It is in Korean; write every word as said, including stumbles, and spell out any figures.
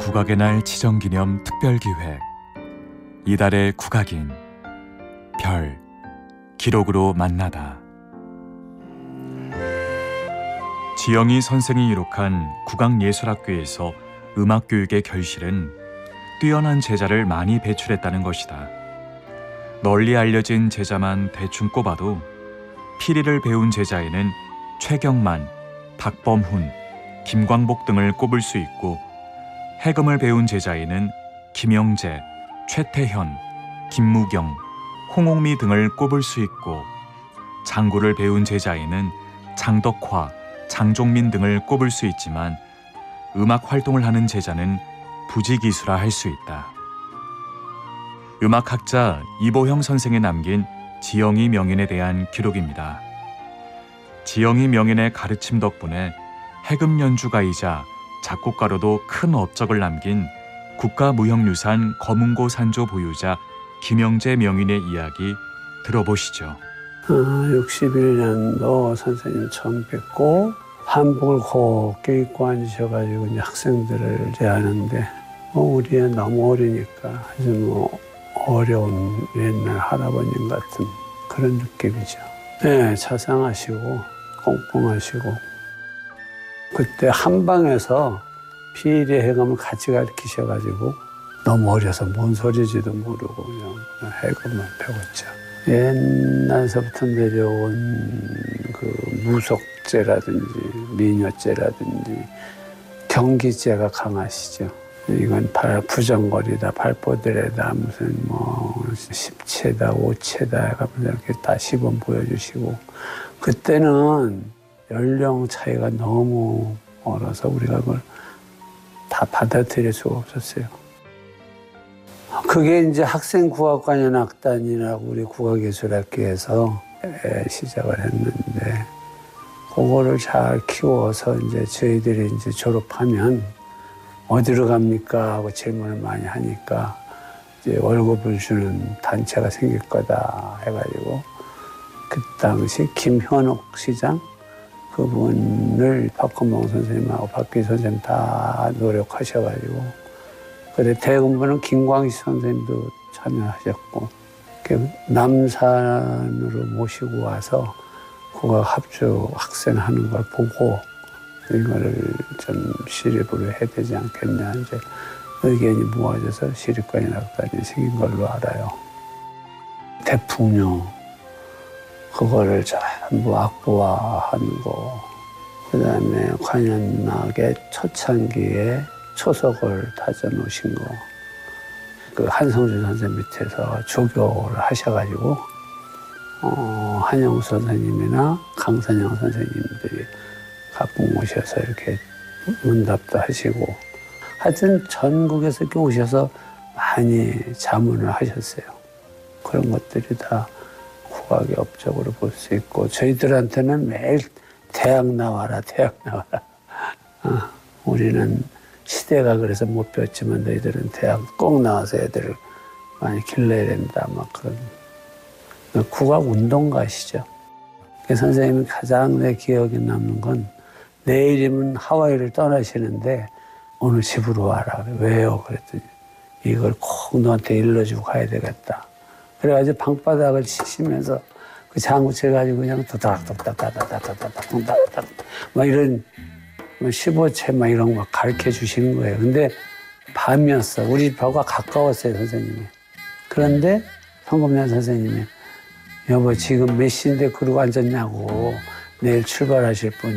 국악의 날 지정기념 특별기획 이달의 국악인 별 기록으로 만나다. 지영희 선생이 이룩한 국악예술학교에서 음악교육의 결실은 뛰어난 제자를 많이 배출했다는 것이다. 널리 알려진 제자만 대충 꼽아도 피리를 배운 제자에는 최경만, 박범훈, 김광복 등을 꼽을 수 있고, 해금을 배운 제자에는 김영재, 최태현, 김무경, 홍옥미 등을 꼽을 수 있고, 장구를 배운 제자에는 장덕화, 장종민 등을 꼽을 수 있지만 음악 활동을 하는 제자는 부지기수라 할 수 있다. 음악학자 이보형 선생이 남긴 지영희 명인에 대한 기록입니다. 지영희 명인의 가르침 덕분에 해금 연주가이자 작곡가로도 큰 업적을 남긴 국가무형유산 검은고 산조 보유자 김영재 명인의 이야기 들어보시죠. 아, 육십일 년도 선생님 처음 뵙고 한복을 곱게 입고 앉으셔가지고 이제 학생들을 대하는데, 뭐 우리는 너무 어리니까 아주 뭐 어려운 옛날 할아버님 같은 그런 느낌이죠. 네, 자상하시고 꽁꽁하시고, 그때 한방에서 피리 해금을 같이 가르치셔가지고 너무 어려서 뭔 소리인지도 모르고 그냥 해금만 배웠죠. 옛날서부터 내려온 그 무속죄라든지 미녀죄라든지 경기죄가 강하시죠. 이건 발 부정거리다, 발포들에다 무슨 뭐 십체다, 오체다 하면서 이렇게 다 시범 보여주시고, 그때는 연령 차이가 너무 어려서 우리가 그걸 다 받아들일 수가 없었어요. 그게 이제 학생 국악관현악단이라고 우리 국악예술학교에서 시작을 했는데, 그거를 잘 키워서 이제 저희들이 이제 졸업하면 어디로 갑니까 하고 질문을 많이 하니까 이제 월급을 주는 단체가 생길 거다 해가지고, 그 당시 김현옥 시장 그분을 박건봉 선생님하고 박기 선생님 다 노력하셔가지고, 그래 대금부는 김광식 선생님도 참여하셨고, 남산으로 모시고 와서 국악 합주 학생 하는 걸 보고 이거를 좀 시립으로 해야 되지 않겠냐, 이제 의견이 모아져서 시립관현악단이 생긴 걸로 알아요. 대풍령 그거를 전부 악보화하는 거, 그 다음에 관현악의 초창기에 초석을 다져 놓으신 거, 그 한성준 선생님 밑에서 조교를 하셔가지고 어, 한영우 선생님이나 강선영 선생님들이 가끔 오셔서 이렇게 문답도 하시고, 하여튼 전국에서 이렇게 오셔서 많이 자문을 하셨어요. 그런 것들이 다 국악의 업적으로 볼 수 있고, 저희들한테는 매일 대학 나와라, 대학 나와라. 어, 우리는 시대가 그래서 못 배웠지만 너희들은 대학 꼭 나와서 애들을 많이 길러야 된다, 막 그런. 국악 운동가시죠. 선생님이 가장 내 기억에 남는 건, 내일이면 하와이를 떠나시는데 오늘 집으로 와라. 왜요? 그랬더니 이걸 꼭 너한테 일러주고 가야 되겠다. 그래가지고 방바닥을 치시면서 그 장구 쳐가지고 그냥 도닥도닥다닥다닥다닥다닥 막 이런 십오 채 막 이런 거 가르쳐 주시는 거예요. 근데 밤이었어. 우리 벽과 가까웠어요, 선생님이. 그런데 성금년 선생님이 여보 지금 몇 시인데 그러고 앉았냐고, 내일 출발하실 분